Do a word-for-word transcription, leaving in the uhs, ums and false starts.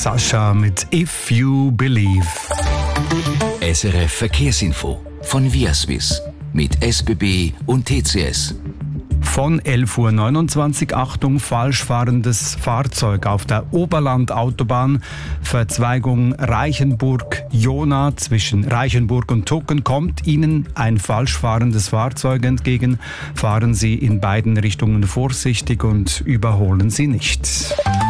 Sascha mit If You Believe. S R F Verkehrsinfo von Viaswiss mit S B B und T C S. Von elf Uhr neunundzwanzig, Achtung, falsch fahrendes Fahrzeug auf der Oberland-Autobahn, Verzweigung Reichenburg-Jona zwischen Reichenburg und Tucken. Kommt Ihnen ein falsch fahrendes Fahrzeug entgegen, fahren Sie in beiden Richtungen vorsichtig und überholen Sie nicht.